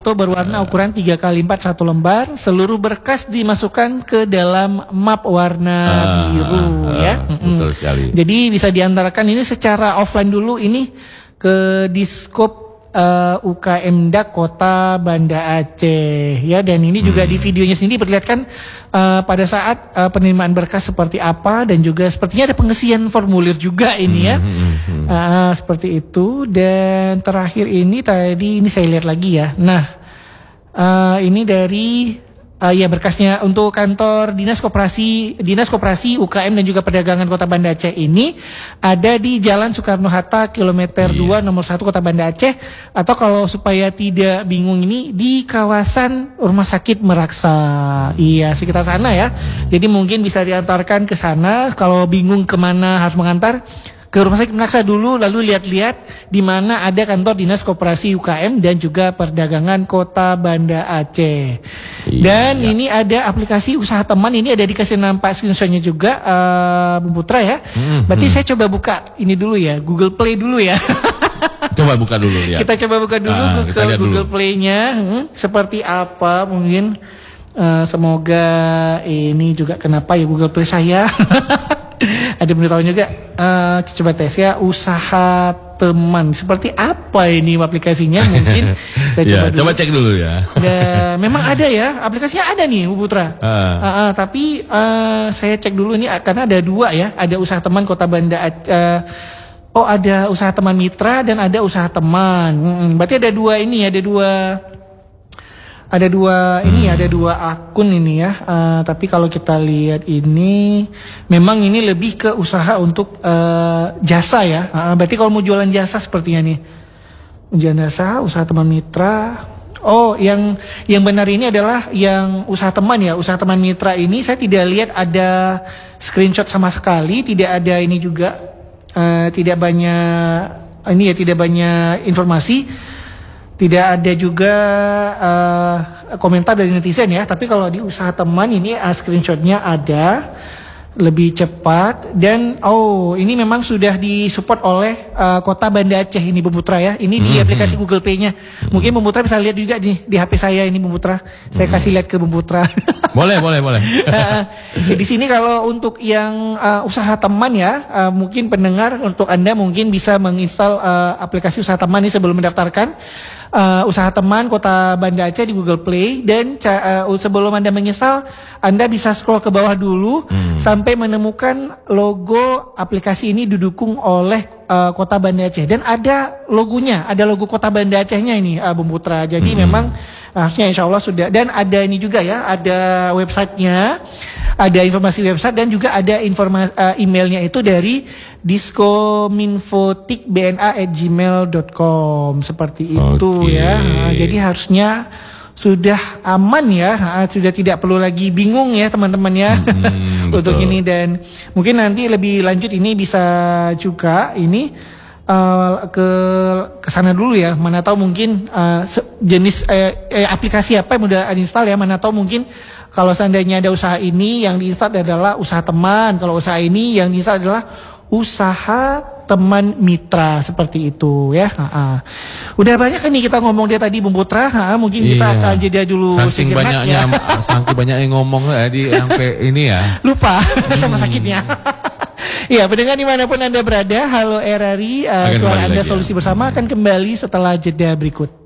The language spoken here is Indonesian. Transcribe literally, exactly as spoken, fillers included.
foto berwarna ukuran tiga kali empat satu lembar. Seluruh berkas dimasukkan ke dalam map warna uh, biru uh, ya. Uh, betul sekali. Jadi bisa diantarkan ini secara offline dulu ini ke Diskop Uh, U K M D A K Kota Banda Aceh ya, dan ini juga hmm. di videonya sendiri diperlihatkan uh, pada saat uh, penerimaan berkas seperti apa, dan juga sepertinya ada pengisian formulir juga ini ya. hmm, hmm. Uh, seperti itu. Dan terakhir ini tadi ini saya lihat lagi ya, nah uh, ini dari Uh, ya berkasnya untuk kantor Dinas Koperasi Dinas Koperasi U K M dan juga Perdagangan Kota Banda Aceh ini ada di Jalan Soekarno-Hatta kilometer yeah. dua nomor satu Kota Banda Aceh, atau kalau supaya tidak bingung ini di kawasan Rumah Sakit Meraksa. Iya, sekitar sana ya. Jadi mungkin bisa diantarkan ke sana. Kalau bingung kemana harus mengantar, ke Rumah Sakit Meraksa dulu, lalu lihat-lihat di mana ada kantor Dinas Koperasi U K M dan juga Perdagangan Kota Banda Aceh. Iya, dan iya. ini ada aplikasi usaha teman, ini ada dikasih nampak screenshotnya juga, uh, Bung Putra ya. Hmm, Berarti hmm. saya coba buka ini dulu ya, Google Play dulu ya. Coba buka dulu ya. Kita coba buka dulu ah, Google, Google Play-nya, hmm, seperti apa mungkin. Uh, semoga ini juga kenapa ya Google Play saya. Ada pemberitahuan juga, uh, coba tes ya, usaha teman. Seperti apa ini aplikasinya? Mungkin kita coba ya, dulu. Coba cek dulu ya. Dan memang ada ya, aplikasinya ada nih, Bu Putra. Uh. Uh, uh, tapi uh, saya cek dulu ini karena ada dua ya, ada usaha teman Kota Banda Aceh. Uh, oh ada usaha teman mitra dan ada usaha teman. Hmm, berarti ada dua ini, ada dua. Ada dua ini, hmm. ada dua akun ini ya. Uh, tapi kalau kita lihat ini, memang ini lebih ke usaha untuk uh, jasa ya. Uh, berarti kalau mau jualan jasa sepertinya nih, jualan jasa, usaha teman mitra. Oh, yang yang benar ini adalah yang usaha teman ya. Usaha teman mitra ini saya tidak lihat ada screenshot sama sekali, tidak ada ini juga, uh, tidak banyak ini ya, tidak banyak informasi. Tidak ada juga uh, komentar dari netizen ya. Tapi kalau di usaha teman ini uh, screenshotnya ada, lebih cepat. Dan oh ini memang sudah disupport oleh uh, Kota Banda Aceh ini Bung Putra ya. Ini di hmm. aplikasi Google Play-nya. Mungkin Bung Putra bisa lihat juga di, di H P saya ini Bung Putra. Saya hmm. kasih lihat ke Bung Putra. Boleh, boleh, boleh. uh, di sini kalau untuk yang uh, usaha teman ya, uh, mungkin pendengar, untuk Anda mungkin bisa menginstal uh, aplikasi usaha teman ini sebelum mendaftarkan. Uh, usaha teman Kota Banda Aceh di Google Play, dan uh, sebelum Anda menginstal, Anda bisa scroll ke bawah dulu hmm. sampai menemukan logo aplikasi ini didukung oleh uh, Kota Banda Aceh, dan ada logonya, ada logo Kota Banda Acehnya ini uh, Bung Putra. Jadi hmm. memang harusnya insya Allah sudah, dan ada ini juga ya, ada websitenya, ada informasi website, dan juga ada informasi uh, emailnya itu dari diskominfotikbna at gmail dot com seperti itu okay. ya. Nah, jadi harusnya sudah aman ya, nah, sudah tidak perlu lagi bingung ya teman-teman ya hmm, untuk ini. Dan mungkin nanti lebih lanjut ini bisa juga ini uh, ke ke sana dulu ya, mana tahu mungkin uh, jenis eh, eh, aplikasi apa yang udah uninstall ya, mana tahu mungkin kalau seandainya ada usaha ini yang diinstal adalah usaha teman, kalau usaha ini yang diinstal adalah usaha teman mitra, seperti itu ya. Ha-ha. Udah banyak kan nih kita ngomong dia tadi Bung Putra, ha, mungkin iya. kita akan jeda dulu. Saking banyaknya, ya. saking banyaknya ngomong ya di sampai ini ya. Lupa sama sakitnya. Iya, pendengar dimanapun Anda berada, halo R R I, uh, suara Anda solusi ya. bersama akan kembali setelah jeda berikut.